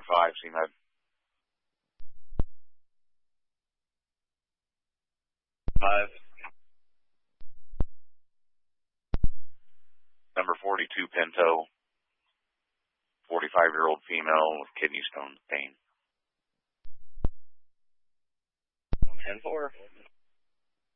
CMed. Five. Number 42 Pinto, 45-year-old female with kidney stone pain. 10-4.